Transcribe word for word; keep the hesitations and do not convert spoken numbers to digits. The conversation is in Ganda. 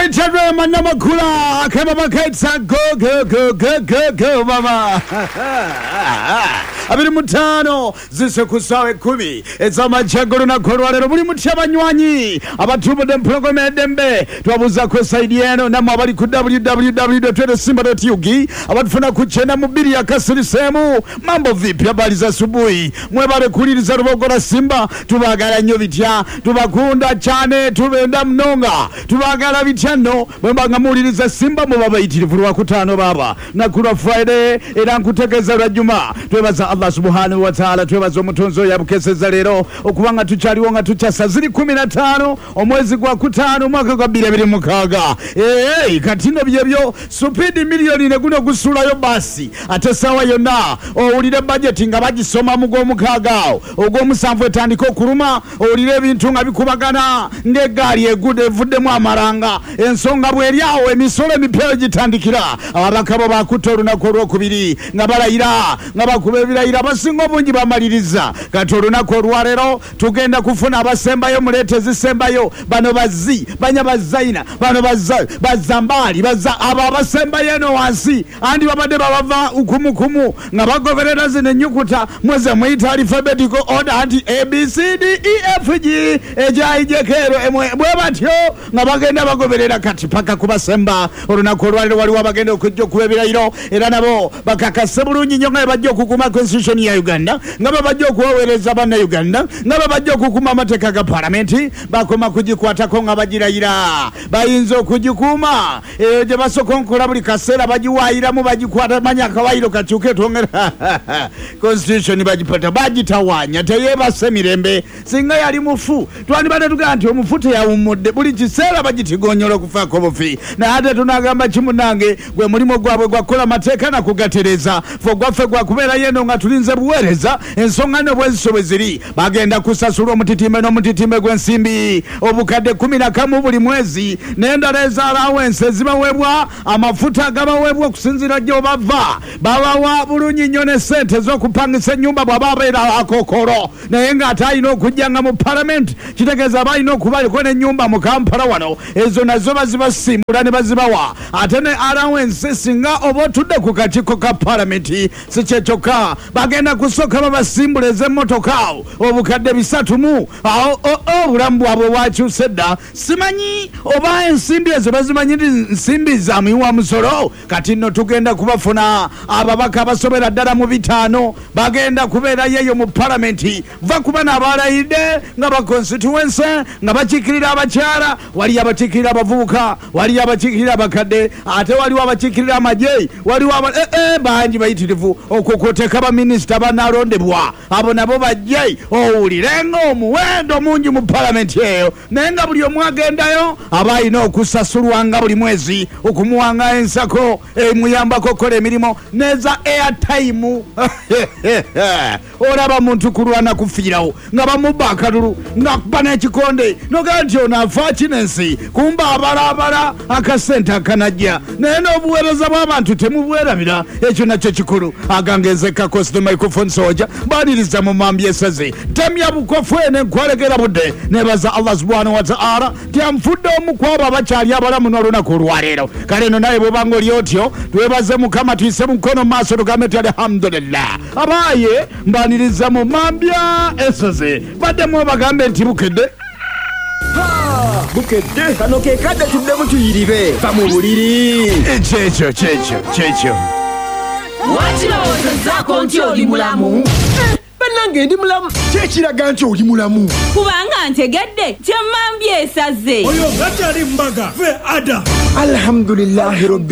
Wait, Manama Kula, Kababa Kaitsa, go, go, go, go, go, go, mama. Abiri mutano zise kusawe kumi eza machagoro na korwalero buli mutyabanywanyi abatubu dem program dembe twabuza ko side yeno na mabali ku w w w dot simba dot u g abatufuna kuchenda mubiri yakasiri semu mambo vipi habari za asubuhi mwebale kuliriza rubogora Simba tubagala nyo bitya tubakunda cyane tubenda mnonga tubagala bityano mwebanga muliriza Simba mubabayitirivu wa kutano baba na kula Friday era nkutegeza rajuma twebaza Allah subhanahu wa ta'ala twebaza omutonzo yabukeseza lero okubanga tuchaliwo nga tuchasa ziri kumi na tano omwezi gwa kutano mwaka gwa bbiri abiri mukaga eh katino byebyo supidi milioni ne guno gusulayo basi ate sawa yonna owulire budget nga bagisoma mugo mukaga ogwo musanvu etandika okuluma owulire ebintu nga bikubagana ng'eggaali egude evuddemu amaranga ensonga bweryawo emisolo emipya gitandikira ababaka bo bakuta olunaku olwokubiri nga balayira nga bakuba ebirayira basinga obungi bamaliriza kati olunaku olwalero tugenda kufuna abasembayo muleete zisembayo bano bazzi banya bazaina bano bazambaali baza abo abasembayo eno wansi andi babadde babava ukumukumu nga bagoberera zino ennyukuta mweze muyita alphabetical order anti A B C D E F G ejayijekero emwe bwe batyo nga bagenda bagoberera kati paka kubasemba olunaku olwaliro waliwo abagenda okujja okuba ebirayiro era nabo bakakase bulungi nnyo nga bajja okukuma constitution ya Uganda nga bajja okuwaweereza banna Uganda nga bajja okukuma amateeka ga palamenti bakoma kugikwatako nga bagirayira bayinza okugikuuma eyo gye basokonkola buli kaseera bagiwaayiramu bagikwata manya akawaayiro kakyuke twongera constitution bagipata bagitawanya teyebase mirembe singa yali mufu twandibadde tugamba nti omufu teyawummudde buli kiseera bagitigonyola okufaako bufi naye ate tunagamba kimunange gwe mulimo gwabwe gwakola mateeka nakugatereza fe gwaffe gwakubeera yeno nga tulinze buweereza ensonga ne bweziso bwe ziri bagenda kusasula omutitimbe n'omutitimbe gw'ensimbi obukadde kumi na kamu buli mwezi n'endala ezaalaawensi ezibaweebwa amafuta agabaweebwa okusinziira gy'obava babawa bulungi nnyo ne ssente ez'okupangisa ennyumba bw'aba abeera akokolo naye ng'ate alina okujja nga mu palamenti kitegeeza aba alina okubaliko n'ennyumba mu Kampala wano ezo nazo bazibasimbula ne bazibawa ate ne allowance singa oba otudde ku kakiiko ka palamenti si kye kyokka bagenda kusooka babasimbula ez'emmotoka obukadde bisatu mu awo obulamu bwabwe bwakyuse dda simanyi oba ensimbi ezo bazimanyi nti nsimbi za muyiwa musolo kati nno tugenda kubafuna ababaka abasobera ddala mu bitaano bagenda kubeera yeyo mu palamenti va kuba n'abalayidde nga ba constituency nga bakiikirira abakyala waliyo abakiikirira abavubuka waliyo abakiikirira abakadde ate waliwo abakiikirira amagye waliwo ee bangi bayitirivu okwo kwoteeka baminisita banaalondebwa abo nabo bajje owulirenga omuwendo mungi mu palamenti eyo naye nga buli omu agendayo aba alina okusasulwanga buli mwezi okumuwanga ensako emuyambako okukola emirimu neza airtime olaba muntu kulwana kufiirawo nga bamuba akalulu nga kuba n'ekikonde nogaa nti ono afa kinensi kumba abalaabala akasente akanajja naye n'obuweereza bw'abantu temubwerabira ekyo nakyo kikulu agangenzeka kosi the microphone soja baliriza mu mambi esaze temya bukofu ene nkwalegera budde nebaza Allah subhanahu wa ta'ala tyamfudde omu kwabo abakyali abalamu n'olunaku olwaleero kale eno naye bwebanga oli otyo twebaze mukama tuyise mukono maaso tugambe ti alhamdulillah abaye mbaniriza mu mambya esaze baddemu obagambe nti bukedde bukedde kano ke kadde tuddemu tuyiribe va mu buliri kyekyo kyekyo kyekyo wakirowoozaako nti oli mulamu bannange ndi mulamu kyekiraga nti oli mulamu kubanga ntegedde kyemmambya esaze oyo nga kyali mbaga fe ada alhamdulillahi rabbi